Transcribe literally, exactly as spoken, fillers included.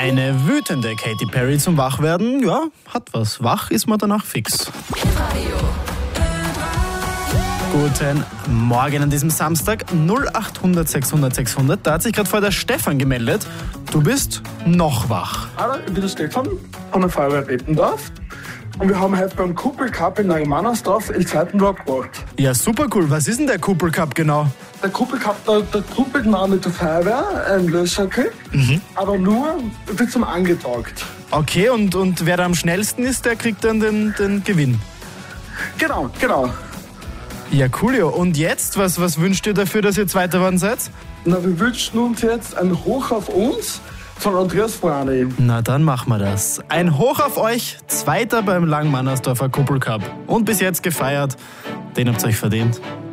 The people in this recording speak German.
Eine wütende Katy Perry zum Wachwerden, ja, hat was. Wach ist man danach fix. Guten Morgen an diesem Samstag, null achthundert sechshundert sechshundert. Da hat sich gerade vor der Stefan gemeldet. Du bist noch wach. Hallo, ich bin der Stefan von der Feuerwehr Bettendorf. Und wir haben heute beim Kuppelcup in Neumannersdorf den zweiten Tag gemacht. Ja, super cool. Was ist denn der Kuppelcup genau? Der Kuppelcup, da, da kuppelt man mit der Feuerwehr ein Löschsackel, mhm. aber nur wird zum angetagt. Okay, und, und wer da am schnellsten ist, der kriegt dann den, den Gewinn. Genau, genau. Ja, coolio. Und jetzt, was, was wünscht ihr dafür, dass ihr Zweiter geworden seid? Na, wir wünschen uns jetzt ein Hoch auf uns von Andreas Brani. Na, dann machen wir das. Ein Hoch auf euch, Zweiter beim Langmannersdorfer Kuppelcup. Und bis jetzt gefeiert, den habt ihr euch verdient.